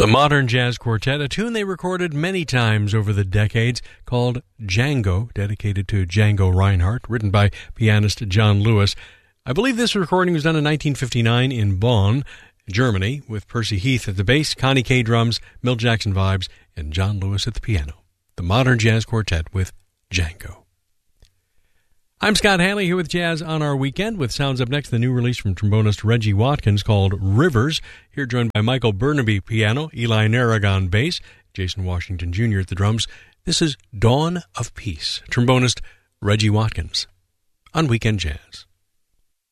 The Modern Jazz Quartet, a tune they recorded many times over the decades called Django, dedicated to Django Reinhardt, written by pianist John Lewis. I believe this recording was done in 1959 in Bonn, Germany, with Percy Heath at the bass, Connie Kay drums, Milt Jackson vibes, and John Lewis at the piano. The Modern Jazz Quartet with Django. I'm Scott Hanley here with Jazz on Our Weekend. With sounds up next, the new release from trombonist Reggie Watkins called Rivers. Here joined by Michael Burnaby piano, Eli Narragon bass, Jason Washington Jr. at the drums. This is Dawn of Peace. Trombonist Reggie Watkins on Weekend Jazz.